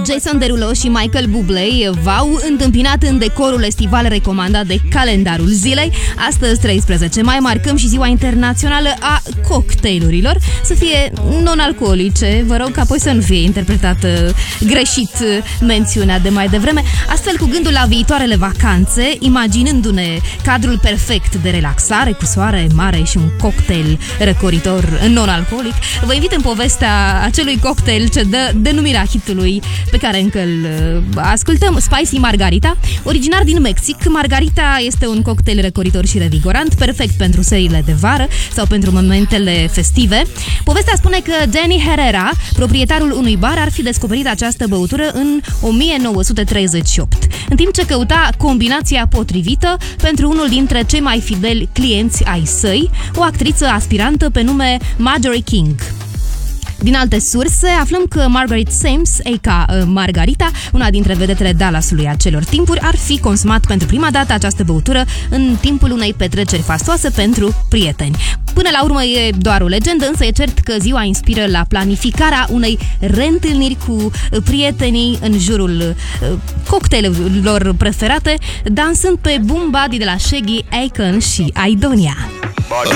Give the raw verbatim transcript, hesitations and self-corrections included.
Jason Derulo și Michael Bublé v-au întâmpinat în decorul estival recomandat de calendarul zilei. Astăzi, treisprezece mai, marcăm și ziua internațională a cocktailurilor. Să fie non-alcoolice, vă rog, că apoi să nu fie interpretată greșit mențiunea de mai devreme. Astfel, cu gândul la viitoarele vacanțe, imaginându-ne cadrul perfect de relaxare cu soare mare și un cocktail răcoritor non-alcoolic, vă invit în povestea acelui cocktail ce dă denumirea hitului pe care încă îl ascultăm, Spicy Margarita. Originar din Mexic, Margarita este un cocktail răcoritor și revigorant, perfect pentru seriile de vară sau pentru momentele festive. Povestea spune că Danny Herrera, proprietarul unui bar, ar fi descoperit această băutură în o mie nouă sute treizeci și opt, în timp ce căuta combinația potrivită pentru unul dintre cei mai fideli clienți ai săi, o actriță aspirantă pe nume Marjorie King. Din alte surse, aflăm că Margaret Sims, aka Margarita, una dintre vedetele Dallasului acelor timpuri, ar fi consumat pentru prima dată această băutură în timpul unei petreceri fastoase pentru prieteni. Până la urmă e doar o legendă, însă e cert că ziua inspiră la planificarea unei reîntâlniri cu prietenii în jurul cocktailurilor preferate, dansând pe Boom Body de la Shaggy, Akon și Aidonia.